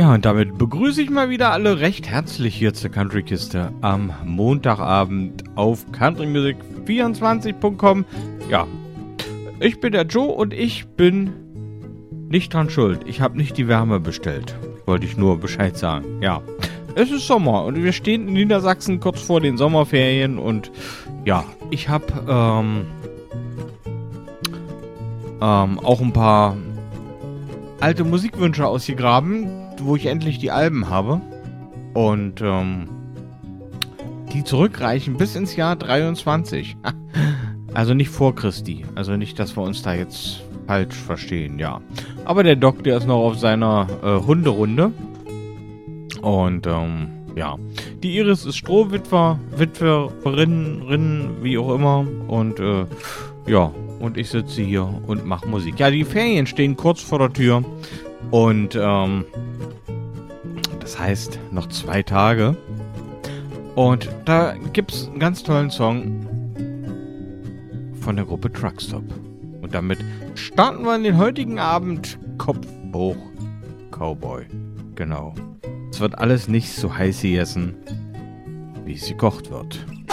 Ja, und damit begrüße ich mal wieder alle recht herzlich hier zur Countrykiste am Montagabend auf countrymusic24.com. Ja, ich bin der Joe und ich bin nicht dran schuld. Ich habe nicht die Wärme bestellt. Wollte ich nur Bescheid sagen. Ja, es ist Sommer und wir stehen in Niedersachsen kurz vor den Sommerferien und ja, ich habe auch ein paar alte Musikwünsche ausgegraben, wo ich endlich die Alben habe. Und die zurückreichen bis ins Jahr 23. Also nicht vor Christi. Also nicht, dass wir uns da jetzt falsch verstehen, ja. Aber der Doc, der ist noch auf seiner Hunderunde. Und ja. Die Iris ist Strohwitwerin, wie auch immer. Und ja. Und ich sitze hier und mache Musik. Ja, die Ferien stehen kurz vor der Tür. Und das heißt, noch 2 Tage. Und da gibt es einen ganz tollen Song von der Gruppe Truckstop. Und damit starten wir in den heutigen Abend. Kopf hoch, Cowboy. Genau. Es wird alles nicht so heiß gegessen, wie es gekocht wird.